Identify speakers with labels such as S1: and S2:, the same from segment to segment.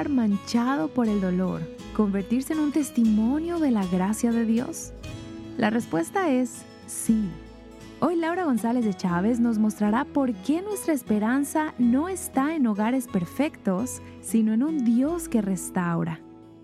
S1: hogar manchado por el dolor convertirse en un testimonio de la gracia de Dios? La respuesta es sí. Hoy Laura González de Chávez nos mostrará por qué nuestra esperanza no está en hogares perfectos, sino en un Dios que restaura.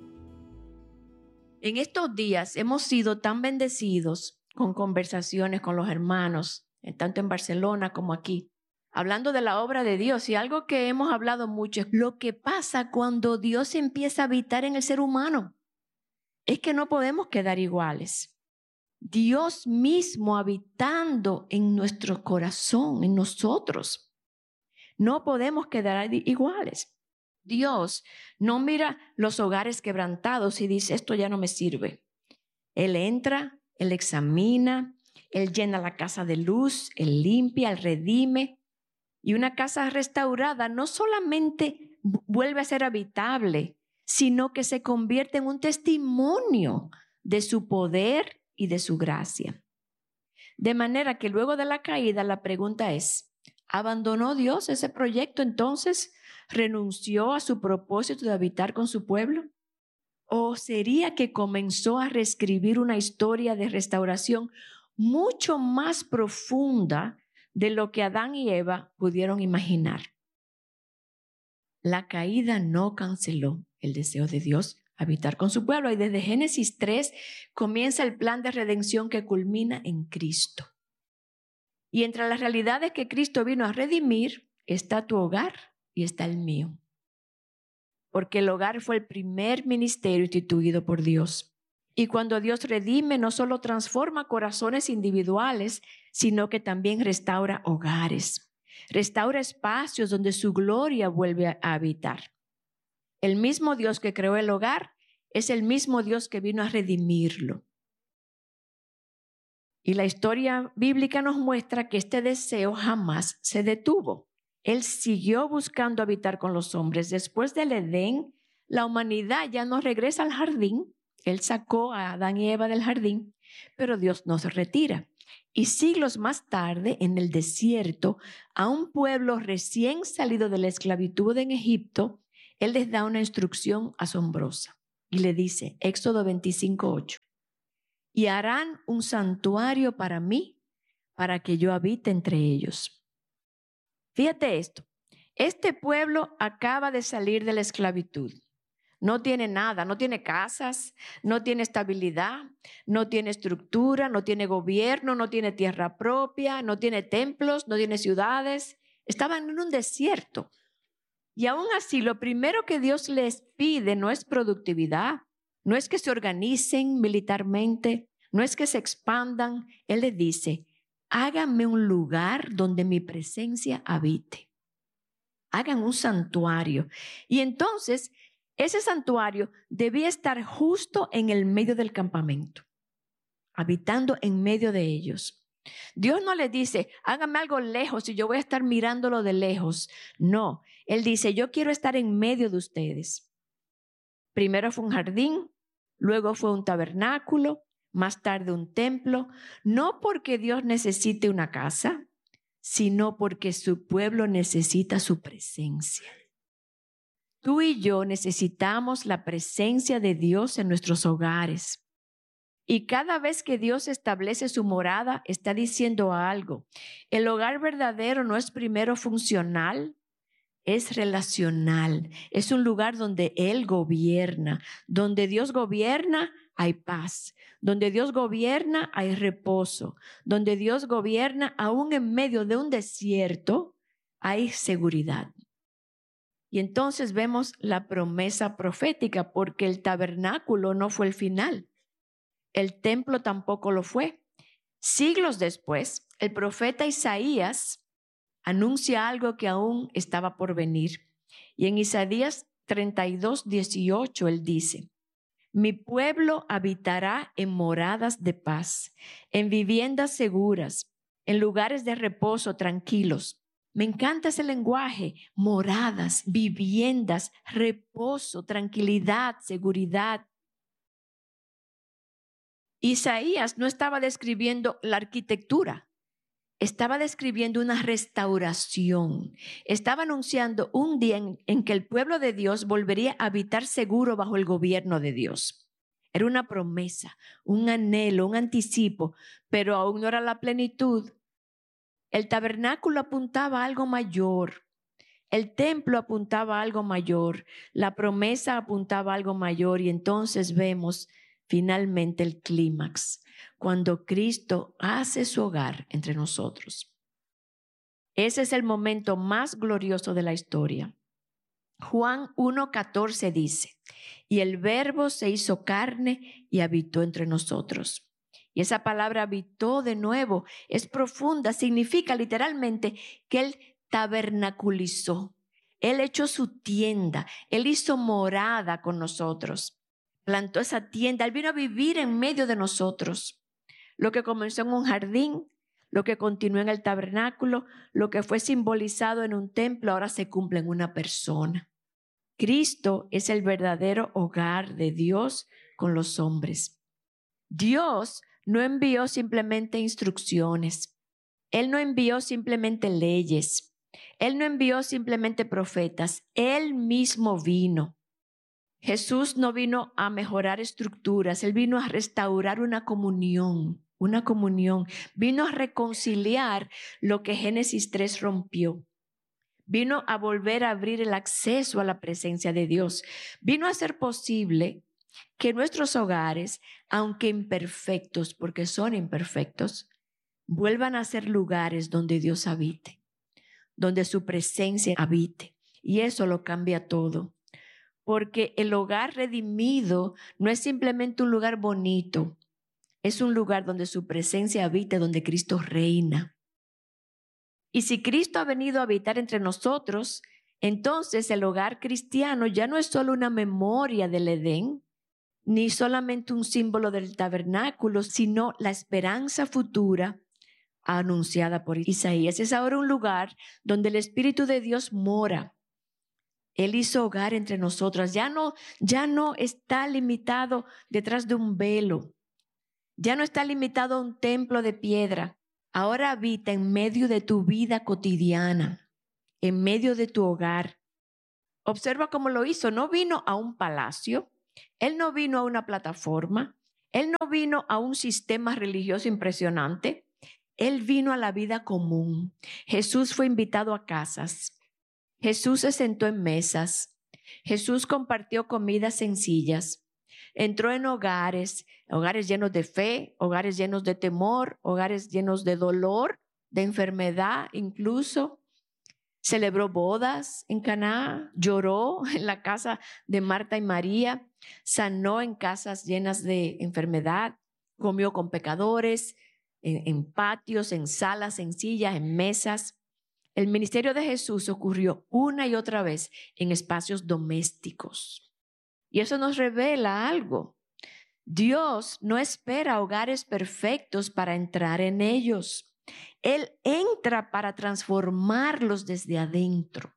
S2: En estos días hemos sido tan bendecidos con conversaciones con los hermanos, tanto en Barcelona como aquí, hablando de la obra de Dios. Y algo que hemos hablado mucho es lo que pasa cuando Dios empieza a habitar en el ser humano. Es que no podemos quedar iguales. Dios mismo habitando en nuestro corazón, en nosotros. No podemos quedar iguales. Dios no mira los hogares quebrantados y dice, esto ya no me sirve. Él entra, Él examina, Él llena la casa de luz, Él limpia, Él redime. Y una casa restaurada no solamente vuelve a ser habitable, sino que se convierte en un testimonio de su poder y de su gracia. De manera que luego de la caída la pregunta es, ¿abandonó Dios ese proyecto entonces? ¿Renunció a su propósito de habitar con su pueblo? ¿O sería que comenzó a reescribir una historia de restauración mucho más profunda de lo que Adán y Eva pudieron imaginar? La caída no canceló el deseo de Dios habitar con su pueblo, y desde Génesis 3 comienza el plan de redención que culmina en Cristo. Y entre las realidades que Cristo vino a redimir está tu hogar y está el mío. Porque el hogar fue el primer ministerio instituido por Dios. Y cuando Dios redime, no solo transforma corazones individuales, sino que también restaura hogares. Restaura espacios donde su gloria vuelve a habitar. El mismo Dios que creó el hogar es el mismo Dios que vino a redimirlo. Y la historia bíblica nos muestra que este deseo jamás se detuvo. Él siguió buscando habitar con los hombres. Después del Edén, la humanidad ya no regresa al jardín. Él sacó a Adán y Eva del jardín, pero Dios no se retira. Y siglos más tarde, en el desierto, a un pueblo recién salido de la esclavitud en Egipto, Él les da una instrucción asombrosa. Y le dice, Éxodo 25:8. Y harán un santuario para mí, para que yo habite entre ellos. Fíjate esto, este pueblo acaba de salir de la esclavitud. No tiene nada, no tiene casas, no tiene estabilidad, no tiene estructura, no tiene gobierno, no tiene tierra propia, no tiene templos, no tiene ciudades. Estaban en un desierto. Y aún así, lo primero que Dios les pide no es productividad, no es que se organicen militarmente, no es que se expandan. Él les dice, háganme un lugar donde mi presencia habite. Hagan un santuario. Y entonces, ese santuario debía estar justo en el medio del campamento, habitando en medio de ellos. Dios no les dice, háganme algo lejos y yo voy a estar mirándolo de lejos. No, Él dice, yo quiero estar en medio de ustedes. Primero fue un jardín, luego fue un tabernáculo, más tarde un templo. No porque Dios necesite una casa, sino porque su pueblo necesita su presencia. Tú y yo necesitamos la presencia de Dios en nuestros hogares. Y cada vez que Dios establece su morada, está diciendo algo. El hogar verdadero no es primero funcional, es relacional. Es un lugar donde Él gobierna. Donde Dios gobierna, hay paz. Donde Dios gobierna, hay reposo. Donde Dios gobierna, aún en medio de un desierto, hay seguridad. Y entonces vemos la promesa profética, porque el tabernáculo no fue el final. El templo tampoco lo fue. Siglos después, el profeta Isaías anuncia algo que aún estaba por venir. Y en Isaías 32:18 él dice, mi pueblo habitará en moradas de paz, en viviendas seguras, en lugares de reposo tranquilos. Me encanta ese lenguaje, moradas, viviendas, reposo, tranquilidad, seguridad. Isaías no estaba describiendo la arquitectura, estaba describiendo una restauración. Estaba anunciando un día en que el pueblo de Dios volvería a habitar seguro bajo el gobierno de Dios. Era una promesa, un anhelo, un anticipo, pero aún no era la plenitud. El tabernáculo apuntaba a algo mayor. El templo apuntaba a algo mayor. La promesa apuntaba a algo mayor. Y entonces vemos finalmente el clímax, cuando Cristo hace su hogar entre nosotros. Ese es el momento más glorioso de la historia. Juan 1:14 dice, y el Verbo se hizo carne y habitó entre nosotros. Y esa palabra habitó de nuevo es profunda, significa literalmente que Él tabernaculizó. Él echó su tienda, Él hizo morada con nosotros. Plantó esa tienda, Él vino a vivir en medio de nosotros. Lo que comenzó en un jardín, lo que continuó en el tabernáculo, lo que fue simbolizado en un templo, ahora se cumple en una persona. Cristo es el verdadero hogar de Dios con los hombres. Dios no envió simplemente instrucciones. Él no envió simplemente leyes. Él no envió simplemente profetas. Él mismo vino. Jesús no vino a mejorar estructuras. Él vino a restaurar una comunión. Vino a reconciliar lo que Génesis 3 rompió. Vino a volver a abrir el acceso a la presencia de Dios. Vino a hacer posible que nuestros hogares, aunque imperfectos, porque son imperfectos, vuelvan a ser lugares donde Dios habite, donde su presencia habite. Y eso lo cambia todo. Porque el hogar redimido no es simplemente un lugar bonito, es un lugar donde su presencia habita, donde Cristo reina. Y si Cristo ha venido a habitar entre nosotros, entonces el hogar cristiano ya no es solo una memoria del Edén, ni solamente un símbolo del tabernáculo, sino la esperanza futura anunciada por Isaías. Es ahora un lugar donde el Espíritu de Dios mora. Él hizo hogar entre nosotras. Ya no está limitado detrás de un velo. Ya no está limitado a un templo de piedra. Ahora habita en medio de tu vida cotidiana, en medio de tu hogar. Observa cómo lo hizo. No vino a un palacio. Él no vino a una plataforma. Él no vino a un sistema religioso impresionante. Él vino a la vida común. Jesús fue invitado a casas. Jesús se sentó en mesas. Jesús compartió comidas sencillas. Entró en hogares llenos de fe, hogares llenos de temor, hogares llenos de dolor, de enfermedad incluso. Celebró bodas en Caná, lloró en la casa de Marta y María, sanó en casas llenas de enfermedad, comió con pecadores, en patios, en salas, en sillas, en mesas. El ministerio de Jesús ocurrió una y otra vez en espacios domésticos. Y eso nos revela algo. Dios no espera hogares perfectos para entrar en ellos. Él entra para transformarlos desde adentro.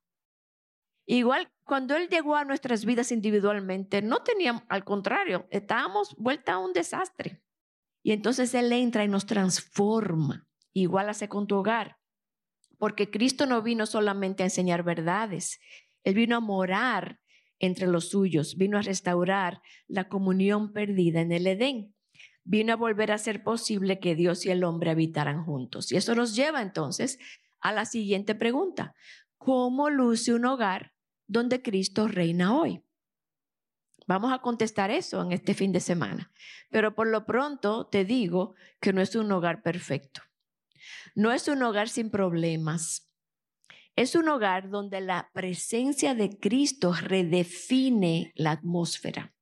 S2: Igual cuando Él llegó a nuestras vidas individualmente, no teníamos, al contrario, estábamos vuelta a un desastre. Y entonces Él entra y nos transforma. Igual hace con tu hogar. Porque Cristo no vino solamente a enseñar verdades. Él vino a morar entre los suyos. Vino a restaurar la comunión perdida en el Edén. Vino a volver a hacer posible que Dios y el hombre habitaran juntos. Y eso nos lleva entonces a la siguiente pregunta. ¿Cómo luce un hogar donde Cristo reina hoy? Vamos a contestar eso en este fin de semana. Pero por lo pronto te digo que no es un hogar perfecto. No es un hogar sin problemas. Es un hogar donde la presencia de Cristo redefine la atmósfera.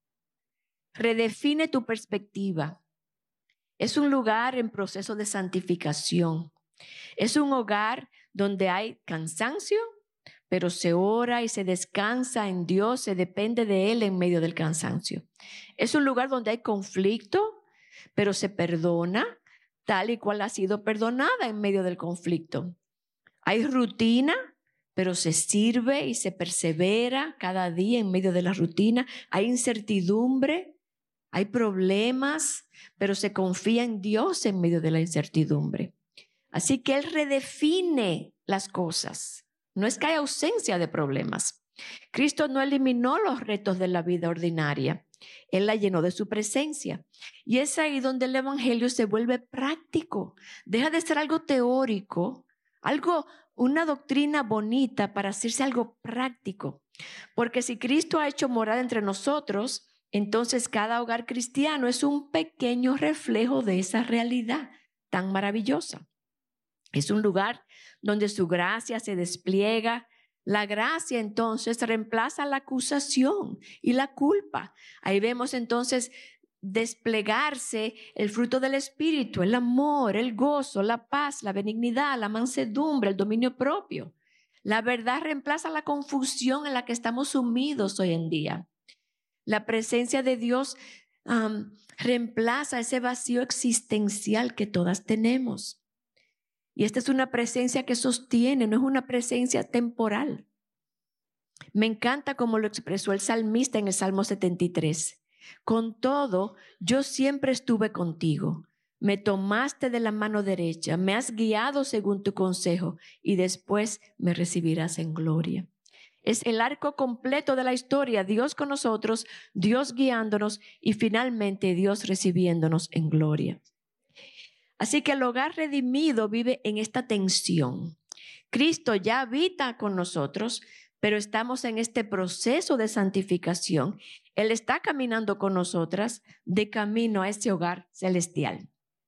S2: Redefine tu perspectiva. Es un lugar en proceso de santificación. Es un hogar donde hay cansancio, pero se ora y se descansa en Dios, se depende de Él en medio del cansancio. Es un lugar donde hay conflicto, pero se perdona tal y cual ha sido perdonada en medio del conflicto. Hay rutina, pero se sirve y se persevera cada día en medio de la rutina. Hay incertidumbre, hay problemas, pero se confía en Dios en medio de la incertidumbre. Así que Él redefine las cosas. No es que haya ausencia de problemas. Cristo no eliminó los retos de la vida ordinaria. Él la llenó de su presencia. Y es ahí donde el evangelio se vuelve práctico. Deja de ser algo teórico, una doctrina bonita para hacerse algo práctico. Porque si Cristo ha hecho morada entre nosotros, entonces cada hogar cristiano es un pequeño reflejo de esa realidad tan maravillosa. Es un lugar donde su gracia se despliega. La gracia entonces reemplaza la acusación y la culpa. Ahí vemos entonces desplegarse el fruto del Espíritu, el amor, el gozo, la paz, la benignidad, la mansedumbre, el dominio propio. La verdad reemplaza la confusión en la que estamos sumidos hoy en día. La presencia de Dios reemplaza ese vacío existencial que todas tenemos. Y esta es una presencia que sostiene, no es una presencia temporal. Me encanta cómo lo expresó el salmista en el Salmo 73. Con todo, yo siempre estuve contigo. Me tomaste de la mano derecha, me has guiado según tu consejo y después me recibirás en gloria. Es el arco completo de la historia, Dios con nosotros, Dios guiándonos y finalmente Dios recibiéndonos en gloria. Así que el hogar redimido vive en esta tensión. Cristo ya habita con nosotros, pero estamos en este proceso de santificación. Él está caminando con nosotras de camino a ese hogar celestial.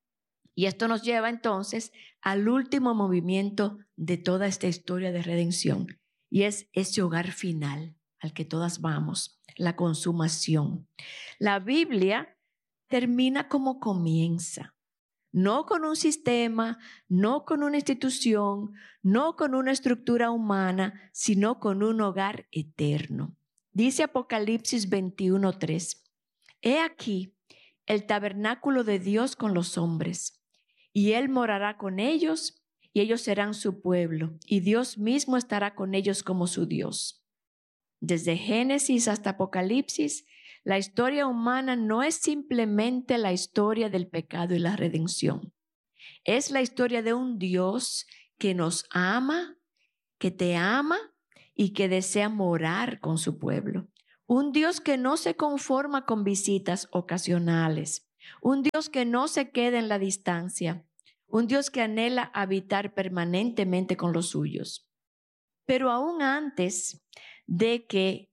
S2: Y esto nos lleva entonces al último movimiento de toda esta historia de redención. Y es ese hogar final al que todas vamos, la consumación. La Biblia termina como comienza. No con un sistema, no con una institución, no con una estructura humana, sino con un hogar eterno. Dice Apocalipsis 21:3. He aquí el tabernáculo de Dios con los hombres, y Él morará con ellos, y ellos serán su pueblo, y Dios mismo estará con ellos como su Dios. Desde Génesis hasta Apocalipsis, la historia humana no es simplemente la historia del pecado y la redención. Es la historia de un Dios que nos ama, que te ama y que desea morar con su pueblo. Un Dios que no se conforma con visitas ocasionales. Un Dios que no se queda en la distancia. Un Dios que anhela habitar permanentemente con los suyos. Pero aún antes de que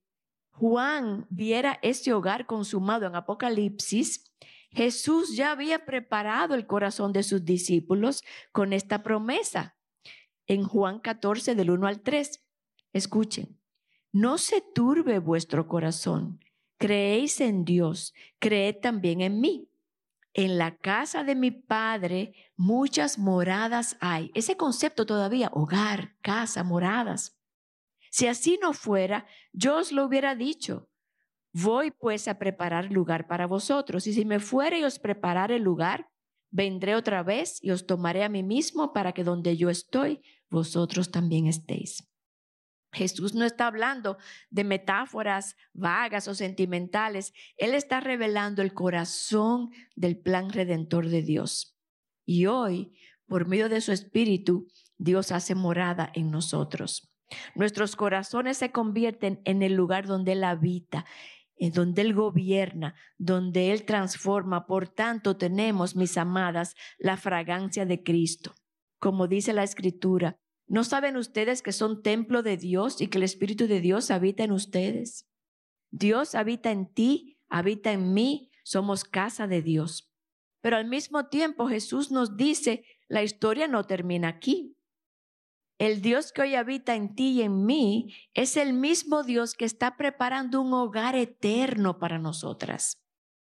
S2: Juan viera ese hogar consumado en Apocalipsis, Jesús ya había preparado el corazón de sus discípulos con esta promesa. En Juan 14, del 1 al 3, escuchen. No se turbe vuestro corazón. Creéis en Dios, creed también en mí. En la casa de mi Padre muchas moradas hay. Ese concepto todavía, hogar, casa, moradas. Si así no fuera, yo os lo hubiera dicho. Voy pues a preparar lugar para vosotros. Y si me fuere y os preparare el lugar, vendré otra vez y os tomaré a mí mismo para que donde yo estoy, vosotros también estéis. Jesús no está hablando de metáforas vagas o sentimentales. Él está revelando el corazón del plan redentor de Dios. Y hoy, por medio de su Espíritu, Dios hace morada en nosotros. Nuestros corazones se convierten en el lugar donde Él habita, en donde Él gobierna, donde Él transforma. Por tanto, tenemos, mis amadas, la fragancia de Cristo. Como dice la Escritura, ¿no saben ustedes que son templo de Dios y que el Espíritu de Dios habita en ustedes? Dios habita en ti, habita en mí, somos casa de Dios. Pero al mismo tiempo Jesús nos dice, la historia no termina aquí. El Dios que hoy habita en ti y en mí es el mismo Dios que está preparando un hogar eterno para nosotras.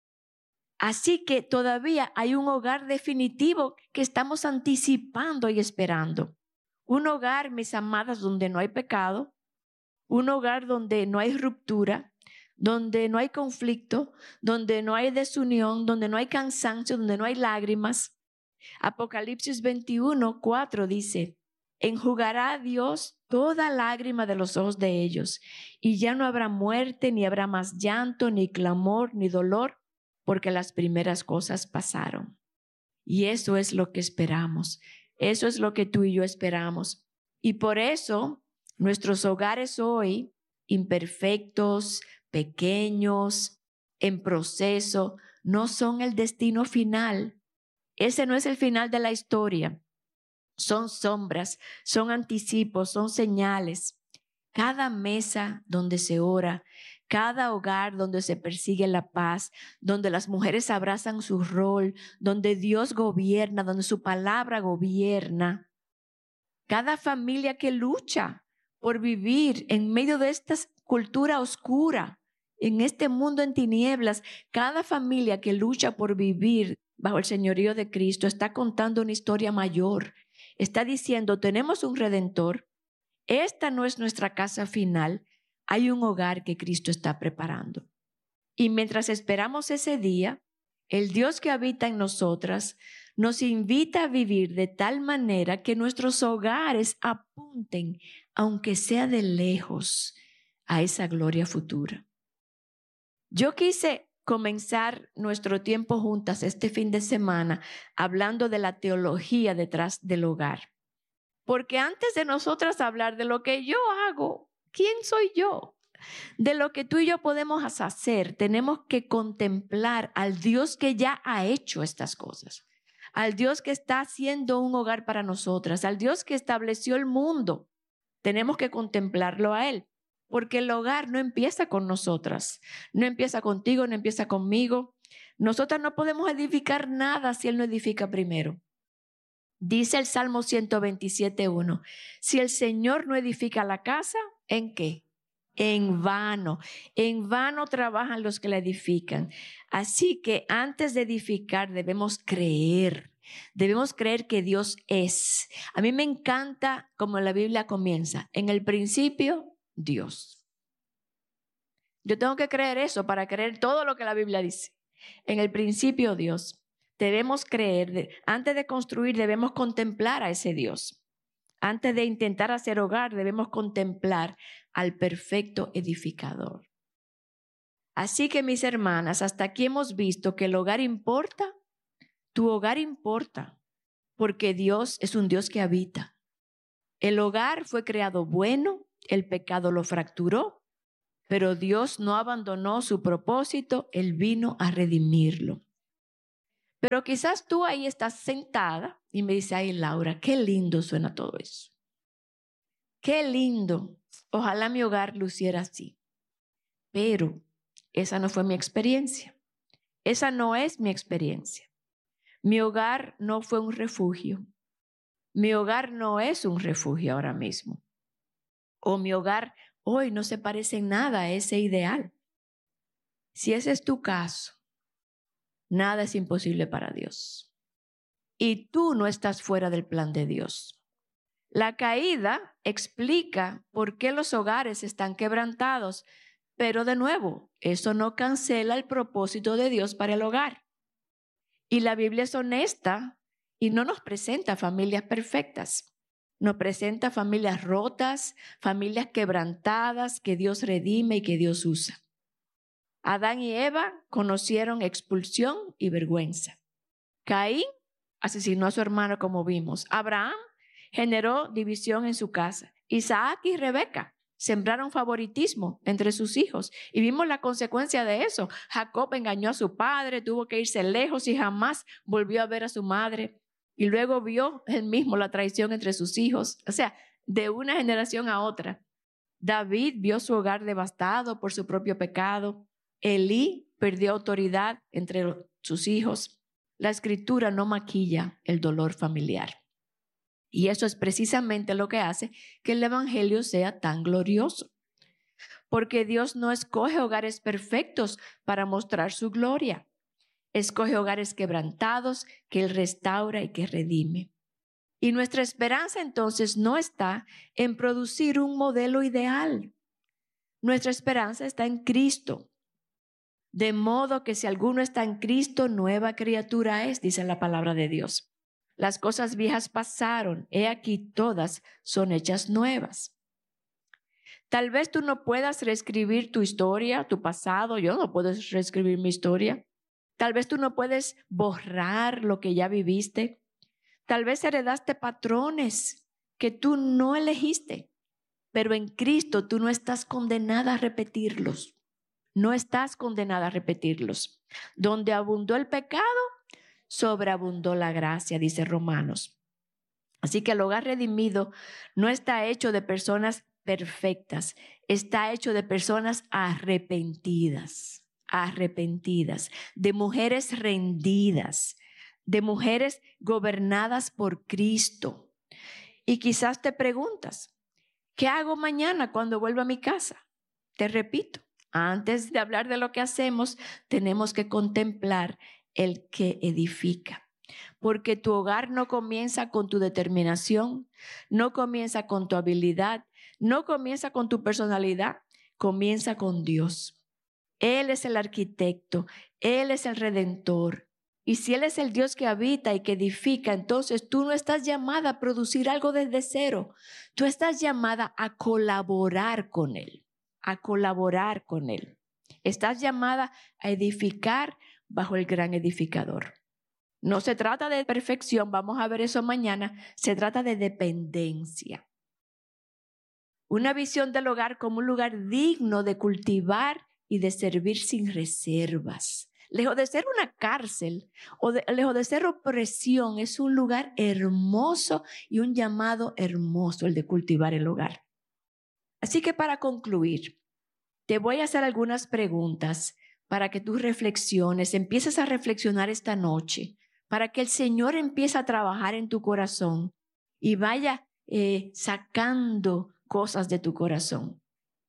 S2: Así que todavía hay un hogar definitivo que estamos anticipando y esperando. Un hogar, mis amadas, donde no hay pecado, un hogar donde no hay ruptura, donde no hay conflicto, donde no hay desunión, donde no hay cansancio, donde no hay lágrimas. Apocalipsis 21:4 dice, enjugará a Dios toda lágrima de los ojos de ellos, y ya no habrá muerte, ni habrá más llanto, ni clamor, ni dolor, porque las primeras cosas pasaron. Y eso es lo que esperamos, Eso es lo que tú y yo esperamos. Y por eso nuestros hogares hoy, imperfectos, pequeños, en proceso, no son el destino final. Ese no es el final de la historia. Son sombras, son anticipos, son señales. Cada mesa donde se ora, cada hogar donde se persigue la paz, donde las mujeres abrazan su rol, donde Dios gobierna, donde su palabra gobierna. Cada familia que lucha por vivir en medio de esta cultura oscura, en este mundo en tinieblas, cada familia que lucha por vivir bajo el señorío de Cristo está contando una historia mayor. Está diciendo, tenemos un Redentor, esta no es nuestra casa final, hay un hogar que Cristo está preparando. Y mientras esperamos ese día, el Dios que habita en nosotras nos invita a vivir de tal manera que nuestros hogares apunten, aunque sea de lejos, a esa gloria futura. Yo quise comenzar nuestro tiempo juntas este fin de semana hablando de la teología detrás del hogar. Porque antes de nosotras hablar de lo que yo hago, ¿quién soy yo? De lo que tú y yo podemos hacer, tenemos que contemplar al Dios que ya ha hecho estas cosas, al Dios que está haciendo un hogar para nosotras, al Dios que estableció el mundo. Tenemos que contemplarlo a Él, porque el hogar no empieza con nosotras, no empieza contigo, no empieza conmigo. Nosotras no podemos edificar nada si Él no edifica primero. Dice el Salmo 127:1, si el Señor no edifica la casa, ¿en qué? En vano trabajan los que la edifican. Así que antes de edificar debemos creer que Dios es. A mí me encanta como la Biblia comienza, en el principio Dios. Yo tengo que creer eso para creer todo lo que la Biblia dice. En el principio Dios. Debemos creer, antes de construir debemos contemplar a ese Dios. Antes de intentar hacer hogar debemos contemplar al perfecto edificador. Así que mis hermanas, hasta aquí hemos visto que el hogar importa, tu hogar importa, porque Dios es un Dios que habita. El hogar fue creado bueno, el pecado lo fracturó, pero Dios no abandonó su propósito, Él vino a redimirlo. Pero quizás tú ahí estás sentada y me dices, ay Laura, qué lindo suena todo eso. Qué lindo. Ojalá mi hogar luciera así. Pero esa no fue mi experiencia. Esa no es mi experiencia. Mi hogar no fue un refugio. Mi hogar no es un refugio ahora mismo. O mi hogar hoy no se parece en nada a ese ideal. Si ese es tu caso, nada es imposible para Dios. Y tú no estás fuera del plan de Dios. La caída explica por qué los hogares están quebrantados, pero de nuevo, eso no cancela el propósito de Dios para el hogar. Y la Biblia es honesta y no nos presenta familias perfectas. Nos presenta familias rotas, familias quebrantadas que Dios redime y que Dios usa. Adán y Eva conocieron expulsión y vergüenza. Caín asesinó a su hermano, como vimos. Abraham generó división en su casa. Isaac y Rebeca sembraron favoritismo entre sus hijos y vimos la consecuencia de eso. Jacob engañó a su padre, tuvo que irse lejos y jamás volvió a ver a su madre. Y luego vio él mismo la traición entre sus hijos. O sea, de una generación a otra. David vio su hogar devastado por su propio pecado. Elí perdió autoridad entre sus hijos. La escritura no maquilla el dolor familiar. Y eso es precisamente lo que hace que el evangelio sea tan glorioso. Porque Dios no escoge hogares perfectos para mostrar su gloria. Escoge hogares quebrantados que Él restaura y que redime. Y nuestra esperanza entonces no está en producir un modelo ideal. Nuestra esperanza está en Cristo. De modo que si alguno está en Cristo, nueva criatura es, dice la palabra de Dios. Las cosas viejas pasaron, he aquí todas son hechas nuevas. Tal vez tú no puedas reescribir tu historia, tu pasado. Yo no puedo reescribir mi historia. Tal vez tú no puedes borrar lo que ya viviste. Tal vez heredaste patrones que tú no elegiste, pero en Cristo tú no estás condenada a repetirlos. No estás condenada a repetirlos. Donde abundó el pecado, sobreabundó la gracia, dice Romanos. Así que el hogar redimido no está hecho de personas perfectas, está hecho de personas arrepentidas, de mujeres rendidas, de mujeres gobernadas por Cristo. Y quizás te preguntas, ¿qué hago mañana cuando vuelva a mi casa? Te repito, antes de hablar de lo que hacemos, tenemos que contemplar el que edifica. Porque tu hogar no comienza con tu determinación, no comienza con tu habilidad, no comienza con tu personalidad, comienza con Dios. Él es el arquitecto, Él es el redentor. Y si Él es el Dios que habita y que edifica, entonces tú no estás llamada a producir algo desde cero. Tú estás llamada a colaborar con Él, a colaborar con Él. Estás llamada a edificar bajo el gran edificador. No se trata de perfección, vamos a ver eso mañana, se trata de dependencia. Una visión del hogar como un lugar digno de cultivar y de servir sin reservas. Lejos de ser una cárcel o lejos de ser opresión, es un lugar hermoso y un llamado hermoso el de cultivar el hogar. Así que para concluir, te voy a hacer algunas preguntas para que tú reflexiones, empieces a reflexionar esta noche, para que el Señor empiece a trabajar en tu corazón y vaya sacando cosas de tu corazón.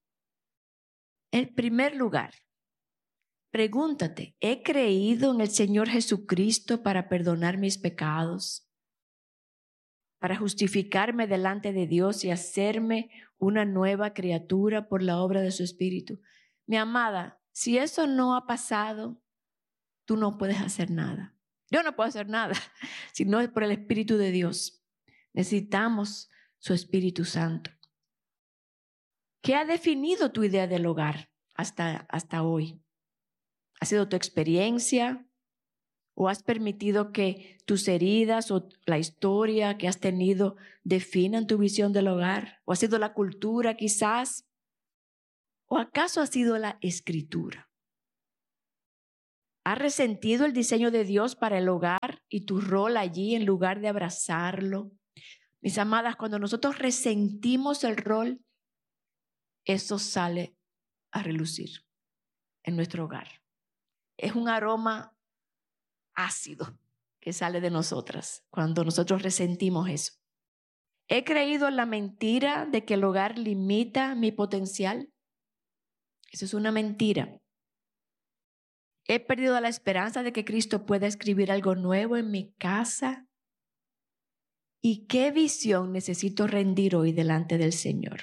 S2: En primer lugar, pregúntate, ¿he creído en el Señor Jesucristo para perdonar mis pecados? Para justificarme delante de Dios y hacerme una nueva criatura por la obra de su Espíritu. Mi amada, si eso no ha pasado, tú no puedes hacer nada. Yo no puedo hacer nada si no es por el Espíritu de Dios. Necesitamos su Espíritu Santo. ¿Qué ha definido tu idea del hogar hasta hoy? ¿Ha sido tu experiencia? ¿O has permitido que tus heridas o la historia que has tenido definan tu visión del hogar? ¿O ha sido la cultura quizás? ¿O acaso ha sido la escritura? ¿Has resentido el diseño de Dios para el hogar y tu rol allí en lugar de abrazarlo? Mis amadas, cuando nosotros resentimos el rol, eso sale a relucir en nuestro hogar. Es un aroma ácido que sale de nosotras cuando nosotros resentimos eso. ¿He creído en la mentira de que el hogar limita mi potencial? Eso es una mentira. ¿He perdido la esperanza de que Cristo pueda escribir algo nuevo en mi casa? ¿Y qué visión necesito rendir hoy delante del Señor?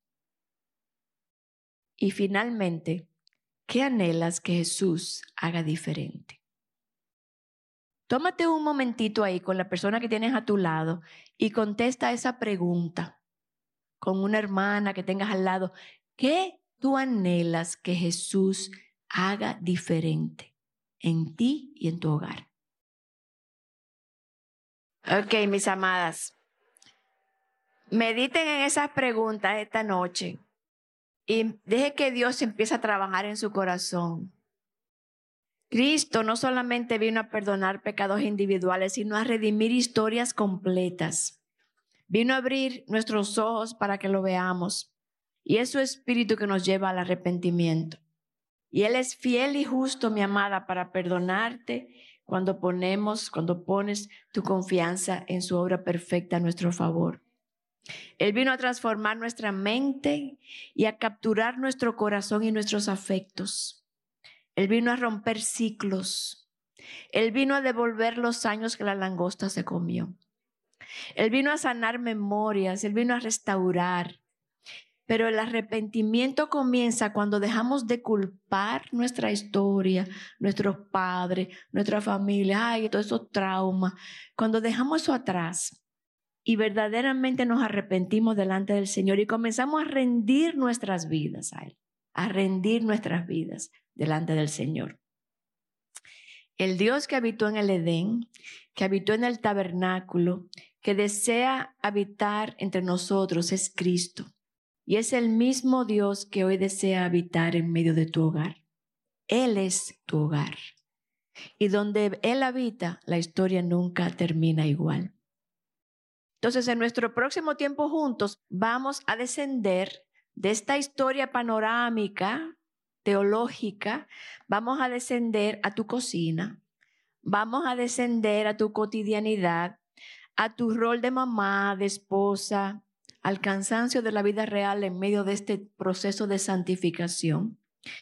S2: Y finalmente, ¿qué anhelas que Jesús haga diferente? Tómate un momentito ahí con la persona que tienes a tu lado y contesta esa pregunta con una hermana que tengas al lado. ¿Qué tú anhelas que Jesús haga diferente en ti y en tu hogar? Ok, mis amadas, mediten en esas preguntas esta noche y deje que Dios empiece a trabajar en su corazón. Cristo no solamente vino a perdonar pecados individuales, sino a redimir historias completas. Vino a abrir nuestros ojos para que lo veamos. Y es su Espíritu que nos lleva al arrepentimiento. Y Él es fiel y justo, mi amada, para perdonarte cuando pones tu confianza en su obra perfecta a nuestro favor. Él vino a transformar nuestra mente y a capturar nuestro corazón y nuestros afectos. Él vino a romper ciclos. Él vino a devolver los años que la langosta se comió. Él vino a sanar memorias. Él vino a restaurar. Pero el arrepentimiento comienza cuando dejamos de culpar nuestra historia, nuestros padres, nuestra familia, todos esos traumas. Cuando dejamos eso atrás y verdaderamente nos arrepentimos delante del Señor y comenzamos a rendir nuestras vidas a Él, a rendir nuestras vidas delante del Señor. El Dios que habitó en el Edén, que habitó en el tabernáculo, que desea habitar entre nosotros es Cristo. Y es el mismo Dios que hoy desea habitar en medio de tu hogar. Él es tu hogar. Y donde Él habita, la historia nunca termina igual. Entonces, en nuestro próximo tiempo juntos, vamos a descender de esta historia panorámica, teológica, vamos a descender a tu cocina, vamos a descender a tu cotidianidad, a tu rol de mamá, de esposa, al cansancio de la vida real en medio de este proceso de santificación.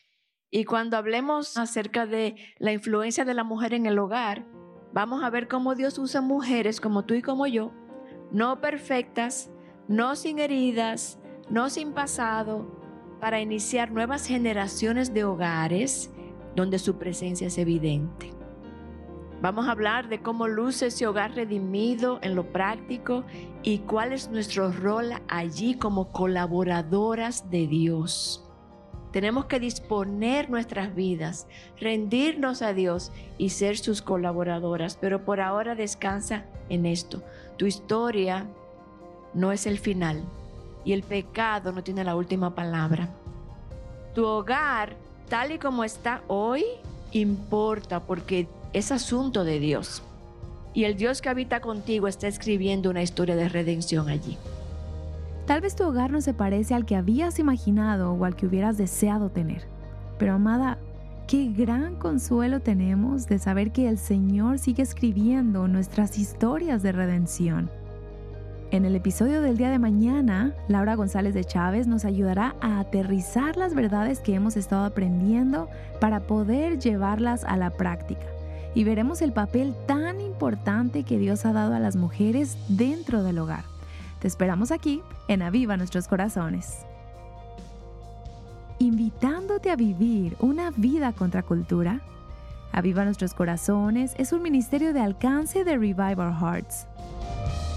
S2: Y cuando hablemos acerca de la influencia de la mujer en el hogar, vamos a ver cómo Dios usa mujeres como tú y como yo, no perfectas, no sin heridas, no sin pasado, para iniciar nuevas generaciones de hogares donde su presencia es evidente. Vamos a hablar de cómo luce ese hogar redimido en lo práctico y cuál es nuestro rol allí como colaboradoras de Dios. Tenemos que disponer nuestras vidas, rendirnos a Dios y ser sus colaboradoras, pero por ahora descansa en esto. Tu historia no es el final y el pecado no tiene la última palabra. Tu hogar, tal y como está hoy, importa porque es asunto de Dios. Y el Dios que habita contigo está escribiendo una historia de redención allí.
S1: Tal vez tu hogar no se parece al que habías imaginado o al que hubieras deseado tener. Pero amada, qué gran consuelo tenemos de saber que el Señor sigue escribiendo nuestras historias de redención. En el episodio del día de mañana, Laura González de Chávez nos ayudará a aterrizar las verdades que hemos estado aprendiendo para poder llevarlas a la práctica. Y veremos el papel tan importante que Dios ha dado a las mujeres dentro del hogar. Te esperamos aquí en Aviva Nuestros Corazones. Invitándote a vivir una vida contracultura. Aviva Nuestros Corazones es un ministerio de alcance de Revive Our Hearts.